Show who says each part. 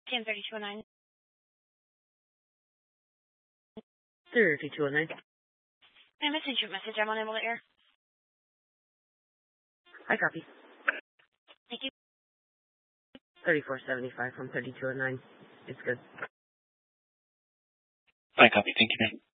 Speaker 1: 103209.
Speaker 2: 3209.
Speaker 1: May I message you a message I'm unable to air?
Speaker 2: I copy.
Speaker 1: Thank you.
Speaker 2: 3475 from 3209. It's good.
Speaker 3: I copy. Thank you, man.